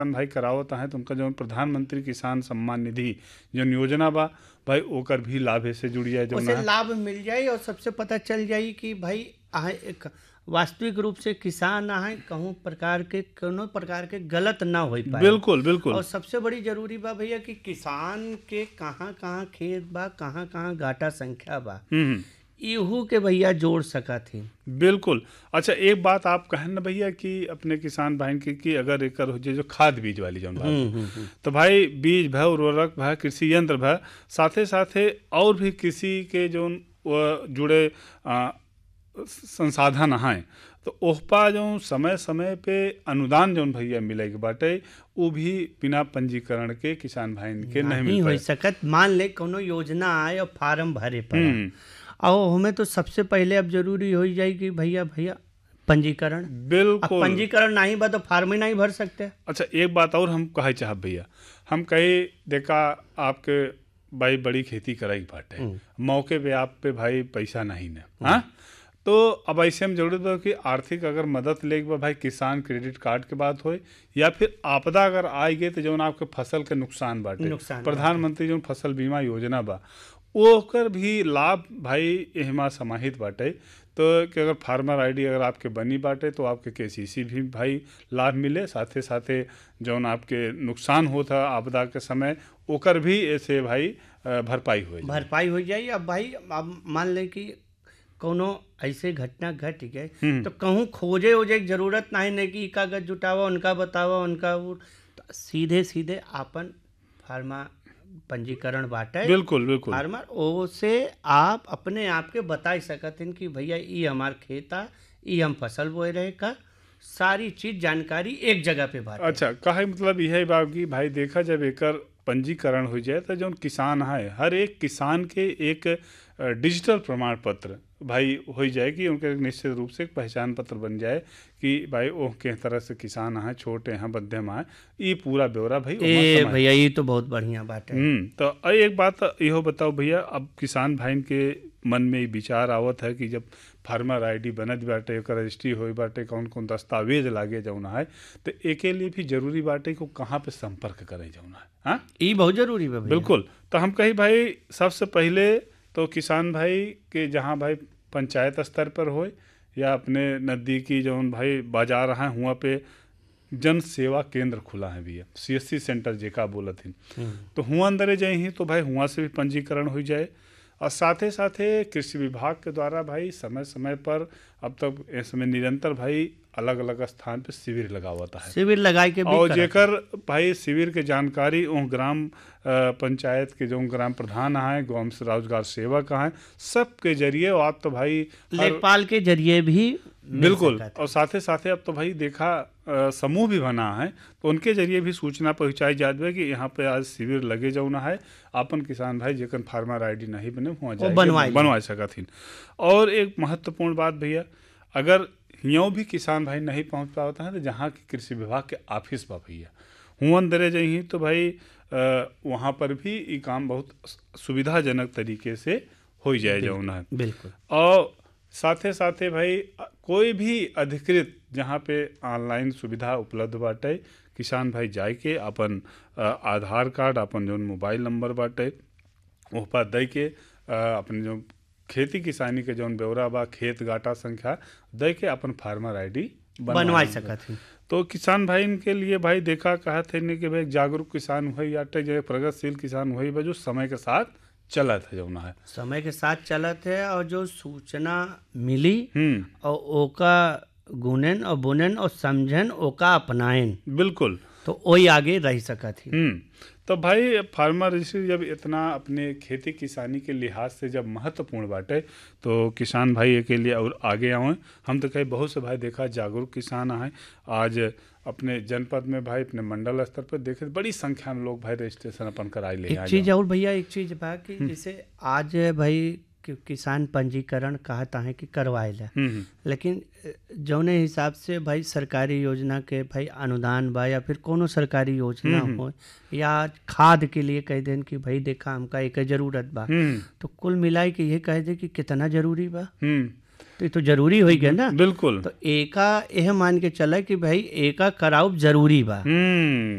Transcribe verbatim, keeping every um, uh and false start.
किसान भाई करावत है तो उनका जो प्रधानमंत्री किसान सम्मान निधि जो योजना बा भाई ओकर भी लाभ से जुड़ जाए जो उसे ना लाभ मिल जाए और सबसे पता चल जाए कि भाई आहे एक वास्तविक रूप से किसान आहे कहूँ प्रकार के कोनो प्रकार के गलत ना हो पाए। बिल्कुल बिल्कुल और सबसे बड़ी जरूरी बा भैया कि किसान के कहाँ कहाँ खेत बा, कहाँ कहाँ घाटा संख्या बा, हम्म इहू के भैया जोड़ सका थी। बिल्कुल। अच्छा एक बात आप कहें ना भैया कि अपने किसान भाई के कि अगर एकर हो जाए जो खाद बीज वाली जौन बात हम्म है, हम्म हम्म। तो भाई बीज भय उर्वरक भय कृषि यंत्र भय साथे साथे और भी कृषि के जौन वो जुड़े आ, संसाधन हैं तो ओहपा जो समय समय पे अनुदान जौन भैया मिले के बाटे वो भी बिना पंजीकरण के किसान भाई के नहीं नहीं मिल हो पाए। सकत। मान ले कोनो योजना आए और फार्म भरे पड़ा हम्म और हमें तो सबसे पहले अब जरूरी हो जाए कि भैया भैया पंजीकरण। अब बिल्कुल। पंजीकरण नहीं बा तो फार्म ही नहीं भर सकते। अच्छा एक बात और हम कहे चाहब भैया, हम कहे देखा आपके भाई बड़ी खेती कराई बाटे मौके पे आप पे भाई पैसा नहीं ने, हाँ तो अब ऐसे में जरूरत बा कि आर्थिक अगर मदद लेके बा भाई किसान क्रेडिट कार्ड के बात होए या फिर आपदा अगर आई गई तो जौन आपके फसल के नुकसान बाटे नुकसान प्रधानमंत्री जौन फसल बीमा योजना बा ओकर भी लाभ भाई एहमा समाहित बाटे। तो कि अगर फार्मर आईडी अगर आपके बनी बाटे तो आपके केसीसी भी भाई लाभ मिले, साथे साथे जौन आपके नुकसान होता आपदा के समय ओकर भी ऐसे भाई अ, भरपाई हो जाए। भरपाई हो जाए। अब भाई अब मान ले कि कोनो ऐसे घटना घट गए हम्म तो कहूँ खोजे ओजे की जरूरत नहीं नहीं कि ई कागज जुटावा उनका बतावा उनका वो तो सीधे सीधे आपन फार्मा पंजीकरण बाटे बिल्कुल बिल्कुल फार्मर ओ से आप अपने आप के बता सकत हैं कि भैया ई हमार खेत आ, ई हम फसल बोए रहे का सारी चीज जानकारी एक जगह पे बाटे। अच्छा कहे मतलब यह बा कि भाई देखा जब एकर पंजीकरण हो जाए तो जौन किसान है हर एक किसान के एक अ, डिजिटल प्रमाण पत्र भाई हो जाए कि उनके निश्चित रूप से एक पहचान पत्र बन जाए कि भाई ओह किस तरह से किसान हैं, छोटे हैं, मध्यम हैं, ये पूरा ब्यौरा भाई ओमा ए समाहित। भैया ये तो बहुत बढ़िया बात है। हम्म तो अ एक बात इहो बताओ भैया, अब किसान भाई के मन में ई विचार आवत है कि जब फार्मर आईडी बनत बाटे ओकर रजिस्ट्री होई बाटे कौन कौन दस्तावेज लागे जौन है तो एके लिए भी जरूरी बाटे को कहाँ पे संपर्क करे जौन है, हाँ ई बहुत जरूरी बा भैया। बिल्कुल। तो हम कही भाई सबसे पहले तो किसान भाई के जहाँ भाई पंचायत स्तर पर होए या अपने नज़दीकी जौन भाई बाजार हैं हुआ पे जन सेवा केंद्र खुला है भैया, सीएससी सेंटर जेका बोलत हिन, तो हुआ अंदरे जाए ही तो भाई हुआ से भी पंजीकरण हो जाए। और साथे साथे कृषि विभाग के द्वारा भाई समय समय पर अब तक इस समय निरंतर भाई अलग अलग स्थान पे शिविर लगावता है शिविर लगाए के भी और करत जेकर भाई शिविर के जानकारी उन ग्राम अ, पंचायत के जो ग्राम प्रधान हैं ग्राम से रोजगार सेवक हैं सबके जरिए और आप तो भाई हर लेखपाल के जरिए भी मिल बिल्कुल सकत। और साथे साथे अब तो भाई देखा अ, समूह भी बना है तो उनके जरिए भी सूचना पहुंचाई जात है कि यहाँ पे आज शिविर लगे जाना है अपन किसान भाई जेकन फार्मर आईडी नहीं बने हुआ जाए बनवाई बनवा सकथिन। और एक महत्वपूर्ण बात भैया, अगर यूँ भी किसान भाई नहीं पहुँच पाता है तो जहाँ की कृषि विभाग के ऑफिस बा भैया हुआ अंदरे जाइए तो भाई अ, वहाँ पर भी ये काम बहुत सुविधाजनक तरीके से हो जाए जौन है। बिल्कुल। और साथे साथे भाई अ, कोई भी अधिकृत जहाँ पे ऑनलाइन सुविधा उपलब्ध बाटे किसान भाई जाए के अपन अ, आधार कार्ड अपन जौन मोबाइल नंबर बाटे ओह पर दे के अ, अपने जो खेती किसानी के जौन ब्यौरा बा खेत गाटा संख्या दे के अपन फार्मर आईडी बनवा सकत ही। तो किसान भाई के लिए भाई देखा कहते हैं कि भाई जागरूक किसान हुई याटे जो प्रगतिशील किसान हुई बा जो समय के साथ चलत है जौन है समय के साथ चलत है और जो सूचना मिली हम्म और ओका गुनन और बुनन और समझन ओका अपनाएन बिल्कुल। तो वही आगे रह सकत ही। हम्म तो भाई फार्मर रजिस्ट्री जब इतना अपने खेती किसानी के लिहाज से जब महत्वपूर्ण बाटे तो किसान भाई के लिए और आगे आए। हम तो कहीं बहुत से भाई देखा जागरूक किसान आए आज अपने जनपद में भाई अपने मंडल स्तर पर देखे बड़ी संख्या में लोग भाई रजिस्ट्रेशन अपन कराई ले एक चीज और भैया एक चीज बा कि जैसे आज भाई कि किसान पंजीकरण कहता है कि करवाए ला, लेकिन जौने हिसाब से भाई सरकारी योजना के भाई अनुदान बा या फिर कोनो सरकारी योजना हो या खाद के लिए कह दें कि भाई देखा हमका एक जरूरत बा तो कुल मिलाई के ये कह दे कि कितना जरूरी बा तो ये तो जरूरी हो गया ना। बिल्कुल। तो एका यह मान के चला कि भाई एका कराउ जरूरी बा।